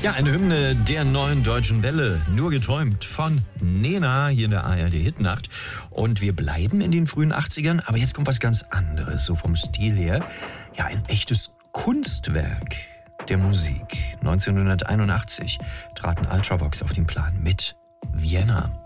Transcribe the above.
Ja, eine Hymne der neuen Deutschen Welle, nur geträumt von Nena hier in der ARD-Hitnacht. Und wir bleiben in den frühen 80ern, aber jetzt kommt was ganz anderes, so vom Stil her. Ja, ein echtes Kunstwerk der Musik. 1981 traten Ultravox auf den Plan mit Vienna.